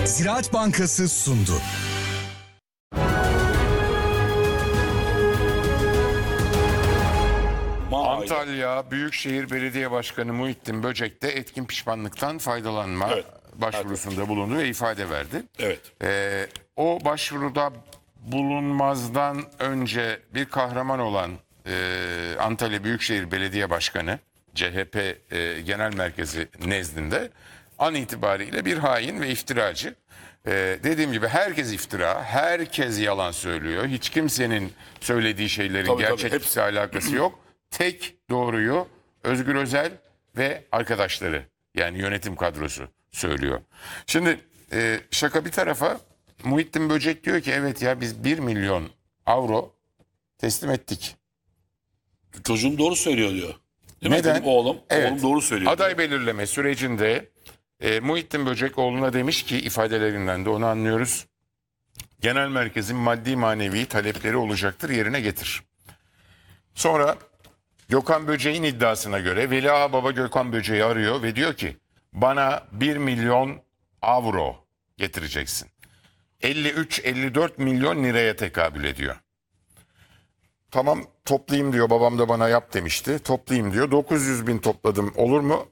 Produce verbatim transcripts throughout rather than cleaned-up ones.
Ziraat Bankası sundu. Antalya Büyükşehir Belediye Başkanı Muhittin Böcek de etkin pişmanlıktan faydalanma Evet. başvurusunda bulundu ve ifade verdi. Evet. Ee, o başvuruda bulunmazdan önce bir kahraman olan e, Antalya Büyükşehir Belediye Başkanı C H P e, Genel Merkezi nezdinde an itibariyle bir hain ve iftiracı. Ee, dediğim gibi herkes iftira, herkes yalan söylüyor. Hiç kimsenin söylediği şeylerin Tabii, tabii, gerçekle hepsi. alakası yok. Tek doğruyu Özgür Özel ve arkadaşları, yani yönetim kadrosu söylüyor. Şimdi e, şaka bir tarafa, Muhittin Böcek diyor ki evet ya biz bir milyon avro teslim ettik. Çocuğum doğru söylüyor diyor. Değil mi? Neden? Benim oğlum, Evet. oğlum doğru söylüyor. Aday diyor. belirleme sürecinde e, Muhittin Böcek oğluna demiş ki, ifadelerinden de onu anlıyoruz, genel merkezin maddi manevi talepleri olacaktır, yerine getir. Sonra Gökhan Böcek'in iddiasına göre Veli Ağababa Gökhan Böcek'i arıyor ve diyor ki bana bir milyon avro getireceksin. elli üç elli dört milyon liraya tekabül ediyor. Tamam toplayayım diyor, babam da bana yap demişti. Toplayayım diyor, dokuz yüz bin topladım, olur mu?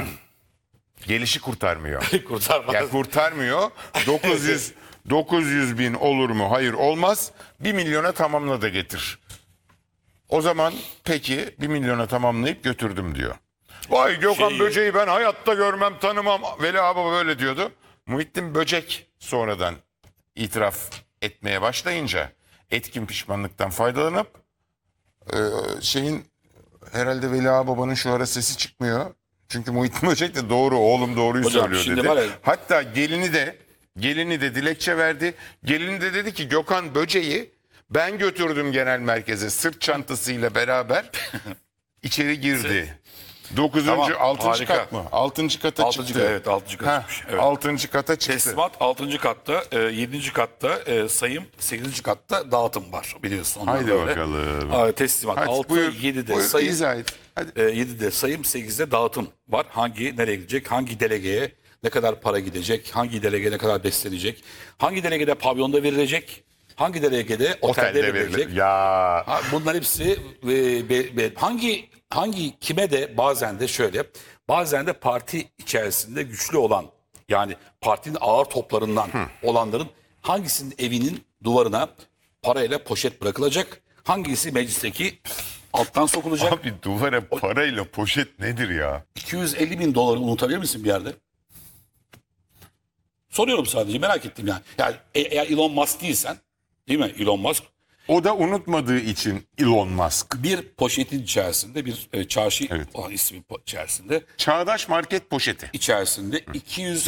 Gelişi kurtarmıyor. Kurtarmaz. Ya kurtarmıyor. dokuz yüz dokuz yüz bin olur mu? Hayır olmaz. bir milyona tamamla da getir. O zaman peki bir milyona tamamlayıp götürdüm diyor. Vay Gökhan Şey- Böcek'i ben hayatta görmem, tanımam. Veli Ağababa böyle diyordu. Muhittin Böcek sonradan itiraf etmeye başlayınca etkin pişmanlıktan faydalanıp e, şeyin herhalde Veli Ağababa'nın şu ara sesi çıkmıyor. Çünkü Muhittin Böcek de doğru, oğlum doğruyu Hocam, söylüyor şimdi dedi. var ya- Hatta gelini de gelini de dilekçe verdi. Gelini de dedi ki Gökhan Böcek'i ben götürdüm genel merkeze sırt çantasıyla beraber içeri girdi. Dokuzuncu, Tamam, altıncı harika. kat mı? Altıncı kata Altıncı çıktı. kat, evet, altıncı kata Ha, çıkmış, evet. Altıncı kata çıktı. Teslimat altıncı katta, e, yedinci katta e, sayım, sekizinci katta dağıtım var biliyorsun. Onlar Haydi böyle. bakalım. Aa, teslimat Hadi altı, buyur, yedide buyur, sayım, izah et. Hadi. e, yedide sayım, sekizde dağıtım var. Hangi nereye gidecek, hangi delegeye ne kadar para gidecek, hangi delege ne kadar beslenecek, hangi delegede pavyonda verilecek, hangi delegede otelde, Otelde verilecek. verilir. Ya Ha, bunlar hepsi e, be- be- hangi hangi kime de bazen de şöyle, bazen de parti içerisinde güçlü olan, yani partinin ağır toplarından olanların hangisinin evinin duvarına parayla poşet bırakılacak, hangisi meclisteki alttan sokulacak. abi duvara parayla poşet nedir ya? iki yüz elli bin doları unutabilir misin bir yerde? Soruyorum sadece, merak ettim yani. Yani e- eğer Elon Musk değilsen, değil mi Elon Musk? O da unutmadığı için Elon Musk. Bir poşetin içerisinde, bir e, çarşı Evet. o ismi po- içerisinde Çağdaş market poşeti. içerisinde iki yüz